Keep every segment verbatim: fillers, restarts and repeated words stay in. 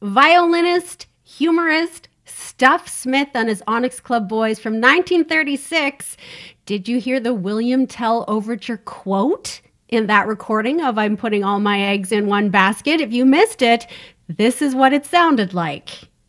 violinist, humorist, Stuff Smith and his Onyx Club Boys from nineteen thirty-six. Did you hear the William Tell Overture quote in that recording of I'm Putting All My Eggs in One Basket? If you missed it, this is what it sounded like.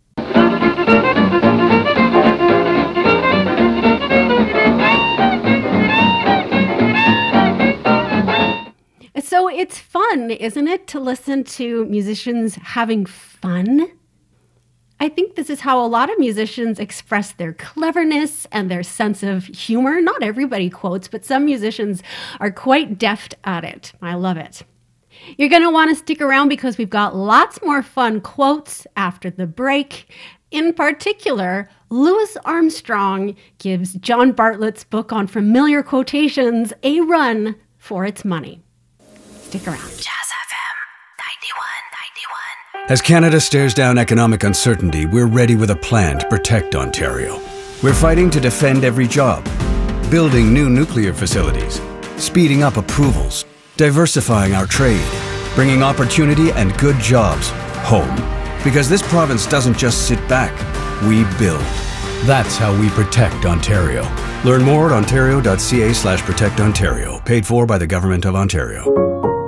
So it's fun, isn't it, to listen to musicians having fun? I think this is how a lot of musicians express their cleverness and their sense of humor. Not everybody quotes, but some musicians are quite deft at it. I love it. You're going to want to stick around because we've got lots more fun quotes after the break. In particular, Louis Armstrong gives John Bartlett's book on familiar quotations a run for its money. Stick around. Jazz F M ninety-one ninety-one. As Canada stares down economic uncertainty, we're ready with a plan to protect Ontario. We're fighting to defend every job, building new nuclear facilities, speeding up approvals, diversifying our trade, bringing opportunity and good jobs home. Because this province doesn't just sit back, we build. That's how we protect Ontario. Learn more at ontario.ca slash protect Ontario. Paid for by the Government of Ontario.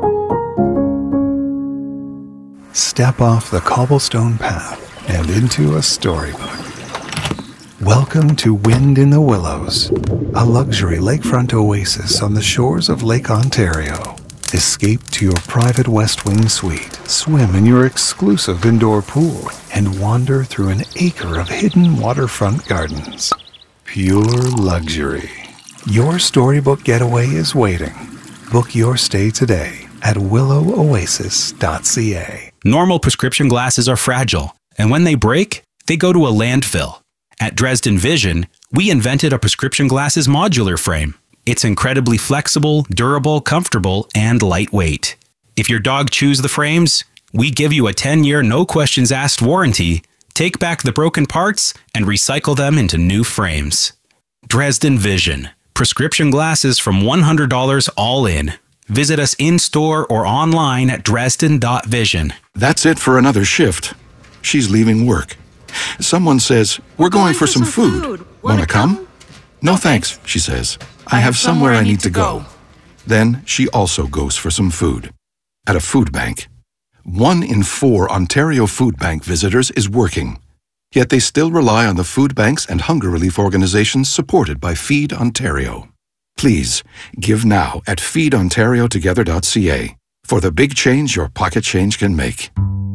Step off the cobblestone path and into a storybook. Welcome to Wind in the Willows, a luxury lakefront oasis on the shores of Lake Ontario. Escape to your private West Wing suite, swim in your exclusive indoor pool, and wander through an acre of hidden waterfront gardens. Pure luxury. Your storybook getaway is waiting. Book your stay today at willow oasis dot c a. Normal prescription glasses are fragile, and when they break, they go to a landfill. At Dresden Vision, we invented a prescription glasses modular frame. It's incredibly flexible, durable, comfortable, and lightweight. If your dog chews the frames, we give you a ten-year no-questions-asked warranty, take back the broken parts, and recycle them into new frames. Dresden Vision. Prescription glasses from one hundred dollars all in. Visit us in-store or online at dresden dot vision. That's it for another shift. She's leaving work. Someone says, we're going, going for, for some, some food. food. Wanna come? come? No thanks, she says. I, I have somewhere, somewhere I need to go. go. Then she also goes for some food. At a food bank. One in four Ontario Food Bank visitors is working. Yet they still rely on the food banks and hunger relief organizations supported by Feed Ontario. Please, give now at feed ontario together dot c a for the big change your pocket change can make.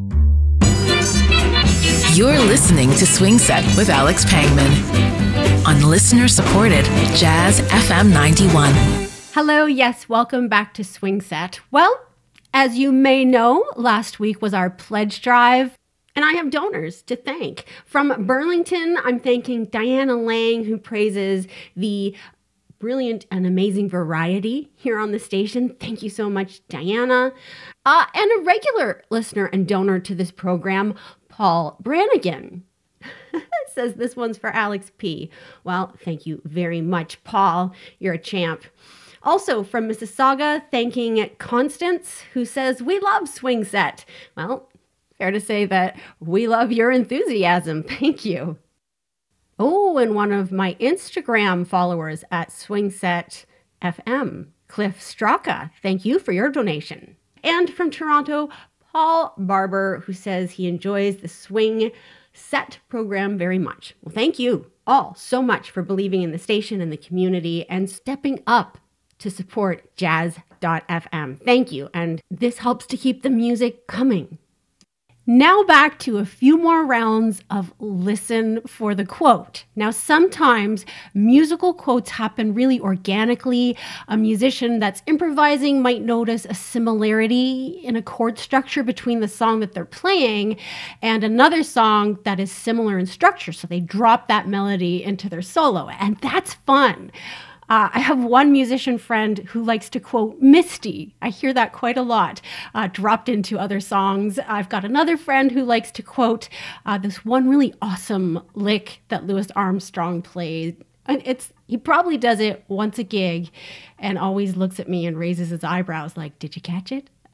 You're listening to Swing Set with Alex Pangman on listener-supported Jazz F M ninety-one. Hello, yes, welcome back to Swing Set. Well, as you may know, last week was our pledge drive, and I have donors to thank. From Burlington, I'm thanking Diana Lang, who praises the brilliant and amazing variety here on the station. Thank you so much, Diana. Uh, and a regular listener and donor to this program, Paul Brannigan. Says this one's for Alex P. Well, thank you very much, Paul. You're a champ. Also from Mississauga, thanking Constance, who says, we love Swing Set. Well, fair to say that we love your enthusiasm. Thank you. Oh, and one of my Instagram followers at Swingset F M, Cliff Straka. Thank you for your donation. And from Toronto, Paul Barber, who says he enjoys the Swing Set program very much. Well, thank you all so much for believing in the station and the community and stepping up to support jazz dot f m. Thank you. And this helps to keep the music coming. Now back to a few more rounds of listen for the quote. Now, sometimes musical quotes happen really organically. A musician that's improvising might notice a similarity in a chord structure between the song that they're playing and another song that is similar in structure. So they drop that melody into their solo, and that's fun. Uh, I have one musician friend who likes to quote Misty. I hear that quite a lot, uh, dropped into other songs. I've got another friend who likes to quote uh, this one really awesome lick that Louis Armstrong played. And it's he probably does it once a gig and always looks at me and raises his eyebrows like, did you catch it?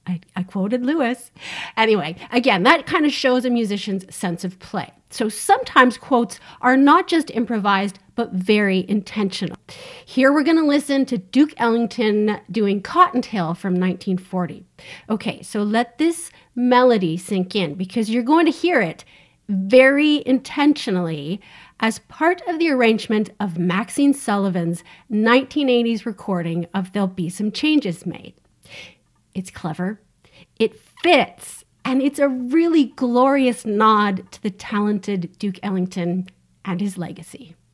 I, I quoted Lewis. Anyway, again, that kind of shows a musician's sense of play. So sometimes quotes are not just improvised, but very intentional. Here we're going to listen to Duke Ellington doing Cottontail from nineteen forty. Okay, so let this melody sink in because you're going to hear it very intentionally as part of the arrangement of Maxine Sullivan's nineteen eighties recording of There'll Be Some Changes Made. It's clever, it fits, and it's a really glorious nod to the talented Duke Ellington and his legacy.